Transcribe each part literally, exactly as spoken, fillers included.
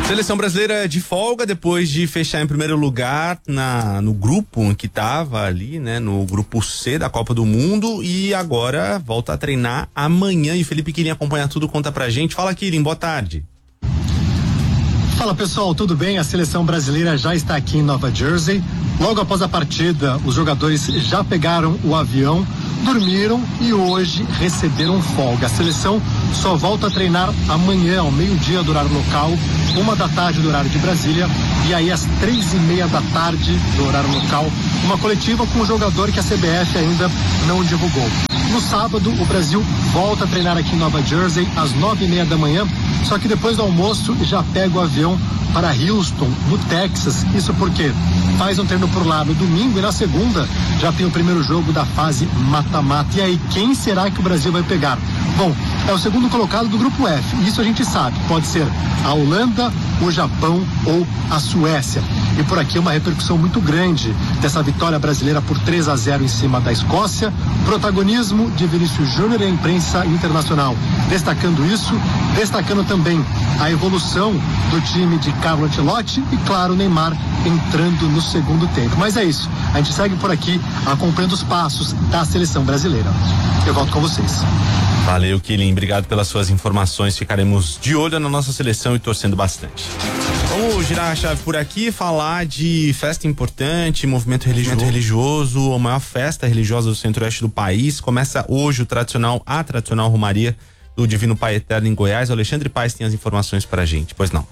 Seleção brasileira de folga depois de fechar em primeiro lugar na, no grupo que estava ali, né? No grupo C da Copa do Mundo, e agora volta a treinar amanhã. E o Felipe Quirin acompanha tudo, conta pra gente. Fala, Quirin, boa tarde. Fala pessoal, tudo bem? A seleção brasileira já está aqui em Nova Jersey. Logo após a partida, os jogadores já pegaram o avião, dormiram e hoje receberam folga. A seleção só volta a treinar amanhã, ao meio-dia do horário local, uma da tarde do horário de Brasília, e aí às três e meia da tarde do horário local, uma coletiva com um jogador que a C B F ainda não divulgou. No sábado, o Brasil volta a treinar aqui em Nova Jersey às nove e meia da manhã, só que depois do almoço já pega o avião para Houston, no Texas. Isso porque faz um treino por lá no domingo e na segunda já tem o primeiro jogo da fase mata-mata. E aí, quem será que o Brasil vai pegar? Bom, é o segundo colocado do grupo F. Isso a gente sabe. Pode ser a Holanda, o Japão ou a Suécia. E por aqui uma repercussão muito grande dessa vitória brasileira por três a zero em cima da Escócia. Protagonismo de Vinícius Júnior e a imprensa internacional destacando isso, destacando também a evolução do time de Carlo Ancelotti e, claro, o Neymar entrando no segundo tempo. Mas é isso, a gente segue por aqui acompanhando os passos da seleção brasileira. Eu volto com vocês. Valeu, Quirin, obrigado pelas suas informações. Ficaremos de olho na nossa seleção e torcendo bastante. Vamos girar a chave por aqui, falar de festa importante, movimento religioso. religioso, a maior festa religiosa do centro-oeste do país. Começa hoje o tradicional, a tradicional Romaria do Divino Pai Eterno em Goiás. O Alexandre Paes tem as informações pra gente, pois não.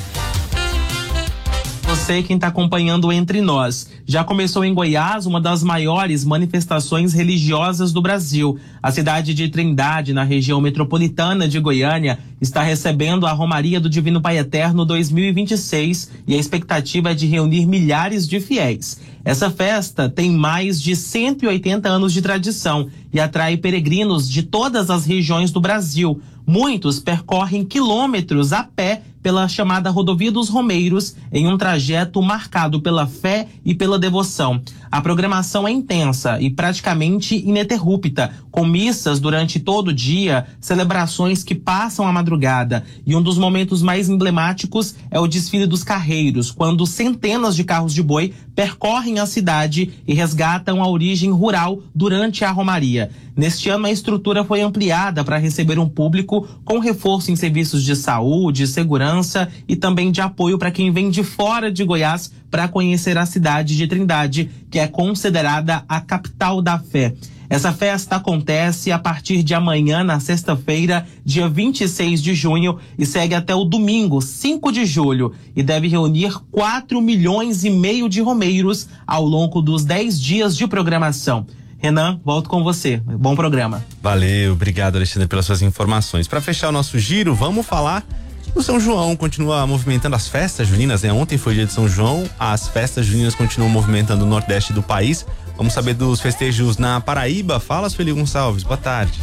Você, quem está acompanhando Entre Nós, já começou em Goiás uma das maiores manifestações religiosas do Brasil. A cidade de Trindade, na região metropolitana de Goiânia, está recebendo a Romaria do Divino Pai Eterno dois mil e vinte e seis e a expectativa é de reunir milhares de fiéis. Essa festa tem mais de cento e oitenta anos de tradição e atrai peregrinos de todas as regiões do Brasil. Muitos percorrem quilômetros a pé pela chamada Rodovia dos Romeiros, em um trajeto marcado pela fé e pela devoção. A programação é intensa e praticamente ininterrupta, com missas durante todo o dia, celebrações que passam a madrugada. E um dos momentos mais emblemáticos é o desfile dos carreiros, quando centenas de carros de boi percorrem a cidade e resgatam a origem rural durante a Romaria. Neste ano, a estrutura foi ampliada para receber um público com reforço em serviços de saúde, segurança e também de apoio para quem vem de fora de Goiás para conhecer a cidade de Trindade, que é considerada a capital da fé. Essa festa acontece a partir de amanhã, na sexta-feira, dia vinte e seis de junho, e segue até o domingo, cinco de julho, e deve reunir quatro milhões e meio de romeiros ao longo dos dez dias de programação. Renan, volto com você. Bom programa. Valeu, obrigado, Alexandre, pelas suas informações. Para fechar o nosso giro, vamos falar do São João. Continua movimentando as festas juninas, né? Ontem foi dia de São João, as festas juninas continuam movimentando o nordeste do país. Vamos saber dos festejos na Paraíba. Fala, Sueli Gonçalves, boa tarde.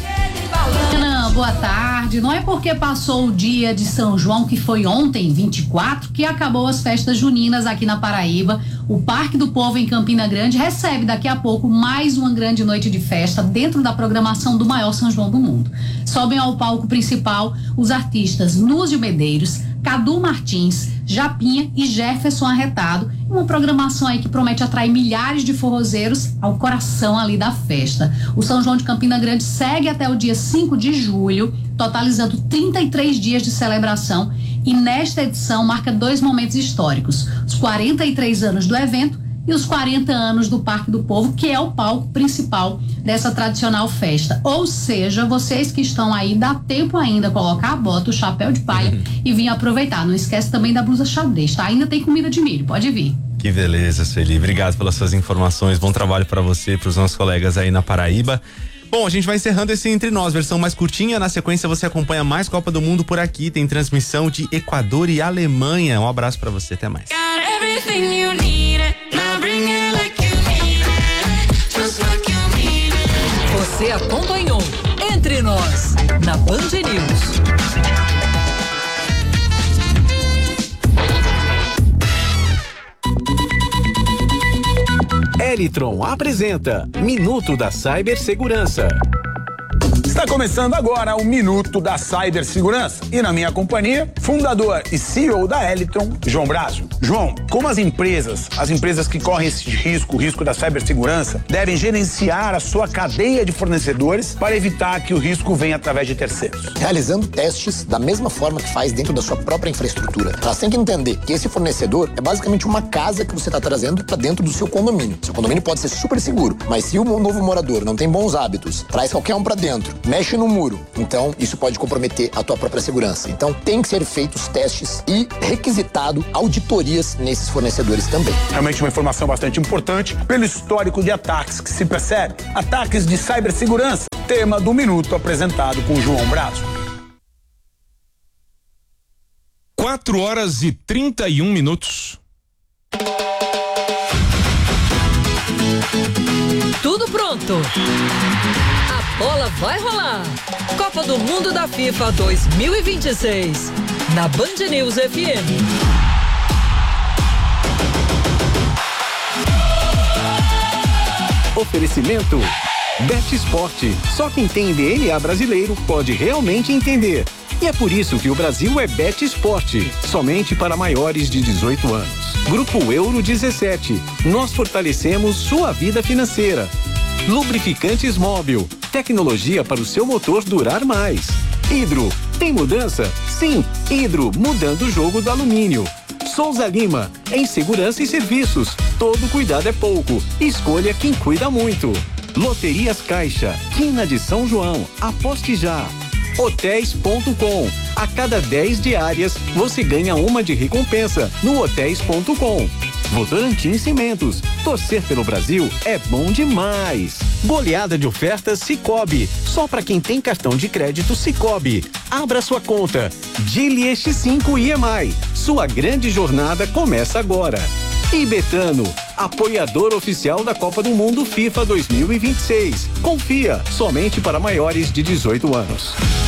Renan, boa tarde. Não é porque passou o dia de São João, que foi ontem, vinte e quatro, que acabou as festas juninas aqui na Paraíba. O Parque do Povo em Campina Grande recebe daqui a pouco mais uma grande noite de festa dentro da programação do maior São João do mundo. Sobem ao palco principal os artistas Núzio Medeiros, Cadu Martins, Japinha e Jefferson Arretado, uma programação aí que promete atrair milhares de forrozeiros ao coração ali da festa. O São João de Campina Grande segue até o dia cinco de julho, totalizando trinta e três dias de celebração, e nesta edição marca dois momentos históricos: os quarenta e três anos do evento e os quarenta anos do Parque do Povo, que é o palco principal dessa tradicional festa. Ou seja, vocês que estão aí, dá tempo ainda colocar a bota, o chapéu de palha uhum. e vir aproveitar. Não esquece também da blusa xadrez, tá? Ainda tem comida de milho, pode vir. Que beleza, Sueli. Obrigado pelas suas informações. Bom trabalho para você, para os nossos colegas aí na Paraíba. Bom, a gente vai encerrando esse Entre Nós, versão mais curtinha. Na sequência você acompanha mais Copa do Mundo por aqui. Tem transmissão de Equador e Alemanha. Um abraço pra você, até mais. Você acompanhou Entre Nós, na Band News. Elitron apresenta Minuto da Cibersegurança. Está começando agora o Minuto da Cibersegurança e na minha companhia, fundador e C E O da Elitron, João Brazo. João, como as empresas, as empresas que correm esse risco, o risco da cibersegurança, devem gerenciar a sua cadeia de fornecedores para evitar que o risco venha através de terceiros? Realizando testes da mesma forma que faz dentro da sua própria infraestrutura. Elas têm que entender que esse fornecedor é basicamente uma casa que você está trazendo para dentro do seu condomínio. Seu condomínio pode ser super seguro, mas se o novo morador não tem bons hábitos, traz qualquer um para dentro, mexe no muro, então isso pode comprometer a tua própria segurança. Então tem que ser feitos testes e requisitado auditorias nesses fornecedores também. Realmente uma informação bastante importante pelo histórico de ataques que se percebe. Ataques de cibersegurança, tema do Minuto apresentado com João Brazo. quatro horas e trinta e um minutos. Tudo pronto. A bola vai rolar. Copa do Mundo da FIFA dois mil e vinte e seis. Na Band News F M. Oferecimento Bet Esporte. Só quem tem D N A brasileiro pode realmente entender. E é por isso que o Brasil é Bet Esporte, somente para maiores de dezoito anos. Grupo Euro dezessete. Nós fortalecemos sua vida financeira. Lubrificantes Móbil. Tecnologia para o seu motor durar mais. Hidro. Tem mudança? Sim. Hidro, mudando o jogo do alumínio. Souza Lima. Em segurança e serviços. Todo cuidado é pouco. Escolha quem cuida muito. Loterias Caixa. Quina de São João. Aposte já. hotéis ponto com. A cada dez diárias, você ganha uma de recompensa no hotéis ponto com. Votorantim Cimentos. Torcer pelo Brasil é bom demais. Goleada de ofertas Sicoob. Só para quem tem cartão de crédito Sicoob. Abra sua conta. Gili X cinco I M I. Sua grande jornada começa agora. E Betano, apoiador oficial da Copa do Mundo FIFA dois mil e vinte e seis. Confia, somente para maiores de dezoito anos.